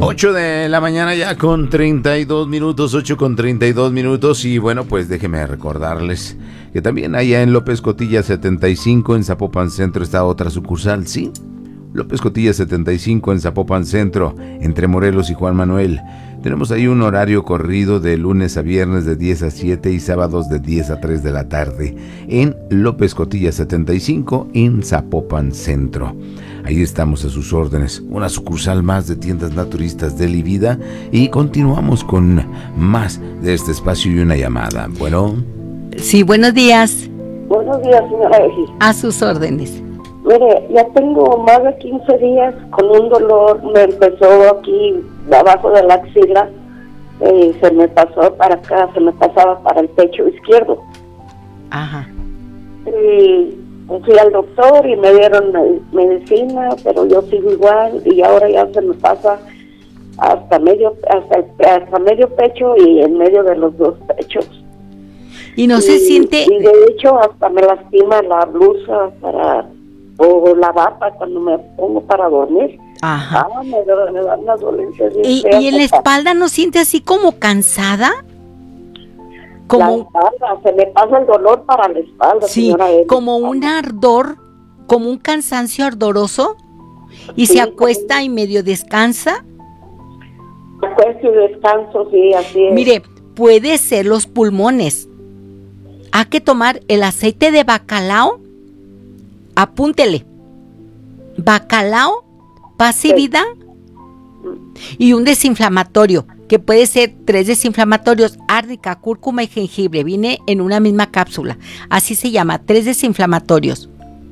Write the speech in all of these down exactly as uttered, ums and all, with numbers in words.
ocho de la mañana ya con treinta y dos minutos, ocho con treinta y dos minutos. Y bueno, pues déjeme recordarles que también allá en López Cotilla setenta y cinco en Zapopan Centro está otra sucursal, ¿sí? López Cotilla setenta y cinco en Zapopan Centro, entre Morelos y Juan Manuel. Tenemos ahí un horario corrido de lunes a viernes de diez a siete y sábados de diez a tres de la tarde en López Cotilla setenta y cinco en Zapopan Centro. Ahí estamos a sus órdenes, una sucursal más de tiendas naturistas de Livida, y continuamos con más de este espacio y una llamada. Bueno. Sí, buenos días. Buenos días, señora Eji. A sus órdenes. Mire, ya tengo más de quince días con un dolor, me empezó aquí abajo de la axila, eh, se me pasó para acá, se me pasaba para el pecho izquierdo. Ajá. Y fui al doctor y me dieron medicina, pero yo sigo igual y ahora ya se me pasa hasta medio hasta, el, hasta medio pecho y en medio de los dos pechos. Y no y, se siente... Y de hecho hasta me lastima la blusa para o la bata cuando me pongo para dormir. Ajá. Ah, me, me dan unas dolencias. ¿Y, y en la espalda no siente así como cansada? Como... La espalda, se me pasa el dolor para la espalda, sí, señora Eli. Como un ardor, como un cansancio ardoroso, y sí, se acuesta y medio descansa. Acuesto y descanso, sí, así es. Mire, puede ser los pulmones. Hay que tomar el aceite de bacalao, apúntele, bacalao, paz y vida, y un desinflamatorio, que puede ser tres desinflamatorios, árnica, cúrcuma y jengibre, viene en una misma cápsula, así se llama, tres desinflamatorios.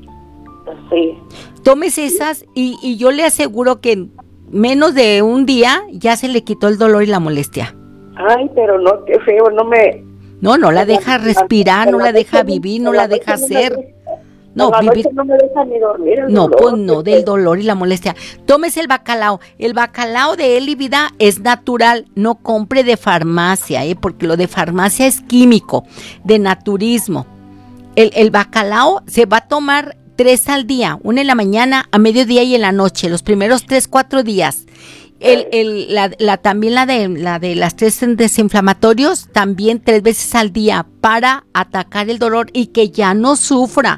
Sí. Tómese esas y, y yo le aseguro que en menos de un día ya se le quitó el dolor y la molestia. Ay, pero no, qué feo, no me... No, no la deja respirar, no la deja vivir, no la deja hacer... No, vivir. No me deja ni dormir. El no, dolor, pues no, del dolor y la molestia. Tómese el bacalao. El bacalao de Elivida es natural. No compre de farmacia, ¿eh? Porque lo de farmacia es químico, de naturismo. El, el bacalao se va a tomar tres al día, una en la mañana, a mediodía y en la noche, los primeros tres, cuatro días. El, el, la, la, también la de, la de las tres desinflamatorios, también tres veces al día para atacar el dolor y que ya no sufra.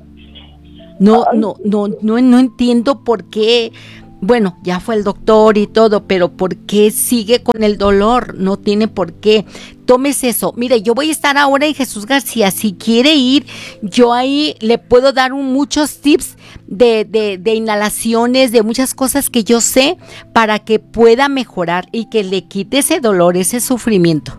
No, no, no, no, no entiendo por qué, bueno, ya fue el doctor y todo, pero ¿por qué sigue con el dolor? No tiene por qué. Tómese eso. Mire, yo voy a estar ahora en Jesús García. Si quiere ir, yo ahí le puedo dar un, muchos tips de, de, de inhalaciones, de muchas cosas que yo sé para que pueda mejorar y que le quite ese dolor, ese sufrimiento.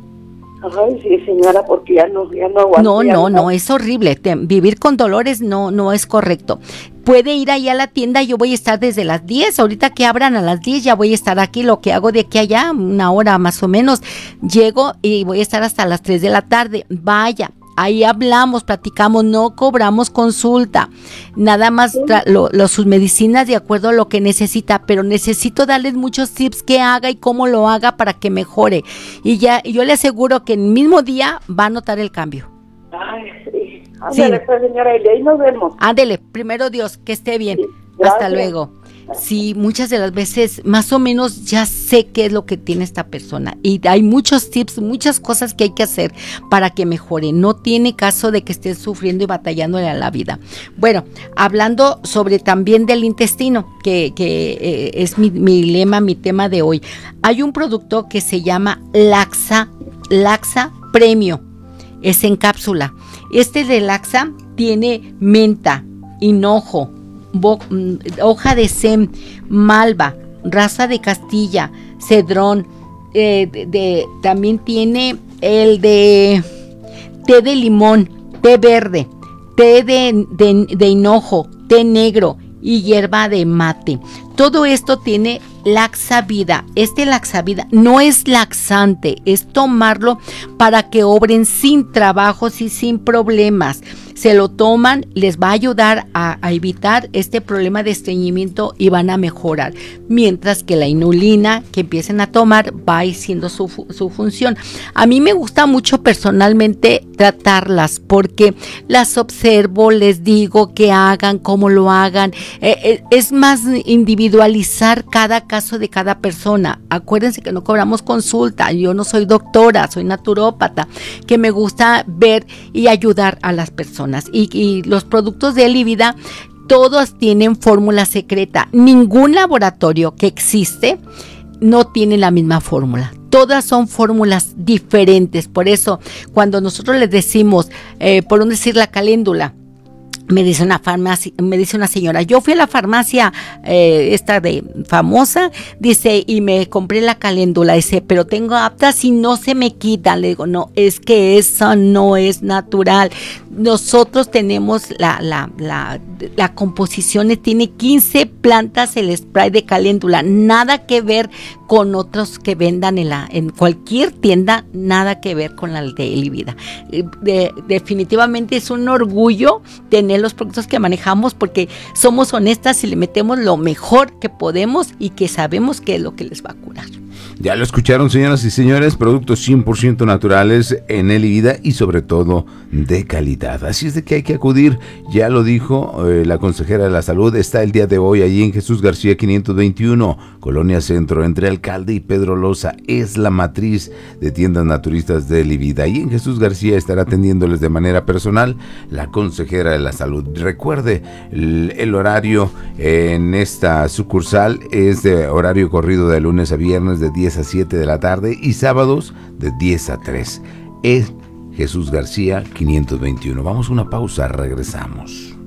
Ay, sí, señora, porque ya no, ya no aguanto. No, no, no, es horrible. Te, vivir con dolores no, no es correcto. Puede ir ahí a la tienda, yo voy a estar desde las diez, ahorita que abran a las diez ya voy a estar aquí, lo que hago de aquí a allá, una hora más o menos, llego y voy a estar hasta las tres de la tarde, vaya. Ahí hablamos, platicamos, no cobramos consulta, nada más tra- lo, lo, sus medicinas de acuerdo a lo que necesita, pero necesito darles muchos tips que haga y cómo lo haga para que mejore. Y ya yo le aseguro que en el mismo día va a notar el cambio. Ay, sí. Ándale, sí. Pues, señora Elia, ahí nos vemos. Ándele, primero Dios, que esté bien. Sí, hasta luego. Sí, muchas de las veces más o menos ya sé qué es lo que tiene esta persona y hay muchos tips, muchas cosas que hay que hacer para que mejore. No tiene caso de que estés sufriendo y batallándole a la vida. Bueno, hablando sobre también del intestino, que, que eh, es mi, mi lema, mi tema de hoy. Hay un producto que se llama Laxa, Laxa Premio, es en cápsula. Este de Laxa tiene menta, hinojo, Bo- hoja de sem, malva, raza de Castilla, cedrón, eh, de, de, también tiene el de té de limón, té verde, té de, de, de hinojo, té negro y hierba de mate. Todo esto tiene Laxavida. Este Laxavida no es laxante, es tomarlo para que obren sin trabajos y sin problemas. Se lo toman, les va a ayudar a, a evitar este problema de estreñimiento y van a mejorar. Mientras que la inulina que empiecen a tomar va haciendo su, su función. A mí me gusta mucho personalmente tratarlas, porque las observo, les digo que hagan, cómo lo hagan. Eh, eh, es más individualizar cada caso de cada persona. Acuérdense que no cobramos consulta, yo no soy doctora, soy naturópata, que me gusta ver y ayudar a las personas. Y, y los productos de Elivida, todos tienen fórmula secreta. Ningún laboratorio que existe no tiene la misma fórmula. Todas son fórmulas diferentes. Por eso, cuando nosotros les decimos, eh, por un decir la caléndula, me dice una farmacia, me dice una señora, yo fui a la farmacia eh, esta de famosa, dice, y me compré la caléndula, dice, pero tengo aptas y no se me quitan. Le digo, no, es que eso no es natural. Nosotros tenemos la, la, la, la composición, tiene quince plantas el spray de caléndula, nada que ver con otros que vendan en, la, en cualquier tienda, nada que ver con la de Elivida. De, definitivamente es un orgullo tener los productos que manejamos, porque somos honestas y le metemos lo mejor que podemos y que sabemos qué es lo que les va a curar. Ya lo escucharon, señoras y señores, productos cien por ciento naturales en Elivida y sobre todo de calidad. Así es de que hay que acudir, ya lo dijo eh, la consejera de la salud, está el día de hoy allí en Jesús García quinientos veintiuno, Colonia Centro, entre Alcalde y Pedro Loza. Es la matriz de tiendas naturistas de Elivida. Y en Jesús García estará atendiéndoles de manera personal la consejera de la salud. Recuerde, el, el horario en esta sucursal es de horario corrido de lunes a viernes de diez a siete de la tarde y sábados de diez a tres. Es Jesús García quinientos veintiuno. Vamos a una pausa, regresamos.